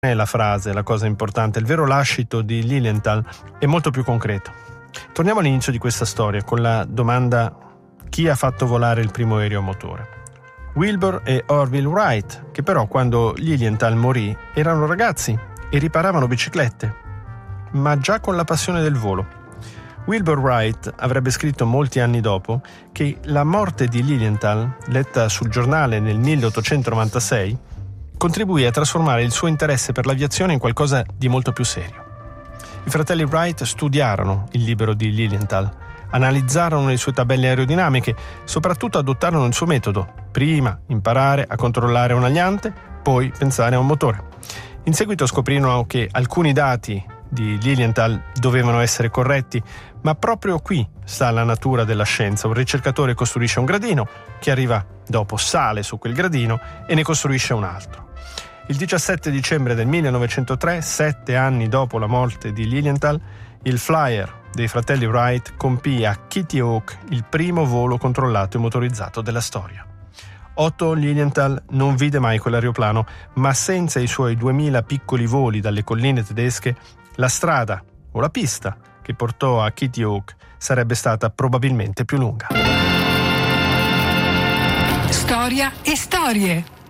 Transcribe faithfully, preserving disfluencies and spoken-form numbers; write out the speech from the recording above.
è la frase la cosa importante, il vero lascito di Lilienthal è molto più concreto. Torniamo all'inizio di questa storia con la domanda: chi ha fatto volare il primo aereo a motore? Wilbur e Orville Wright, che però quando Lilienthal morì erano ragazzi e riparavano biciclette, ma già con la passione del volo. Wilbur Wright avrebbe scritto molti anni dopo che la morte di Lilienthal, letta sul giornale nel milleottocentonovantasei, contribuì a trasformare il suo interesse per l'aviazione in qualcosa di molto più serio. I fratelli Wright studiarono il libro di Lilienthal, analizzarono le sue tabelle aerodinamiche, soprattutto adottarono il suo metodo: prima imparare a controllare un aliante, poi pensare a un motore. In seguito scoprirono che alcuni dati di Lilienthal dovevano essere corretti, ma proprio qui sta la natura della scienza. Un ricercatore costruisce un gradino, chi arriva dopo sale su quel gradino e ne costruisce un altro. Il diciassette dicembre del millenovecentotre, sette anni dopo la morte di Lilienthal, il Flyer dei fratelli Wright compì a Kitty Hawk il primo volo controllato e motorizzato della storia. Otto Lilienthal non vide mai quell'aeroplano, ma senza i suoi duemila piccoli voli dalle colline tedesche, la strada o la pista che portò a Kitty Hawk sarebbe stata probabilmente più lunga. Storia e storie.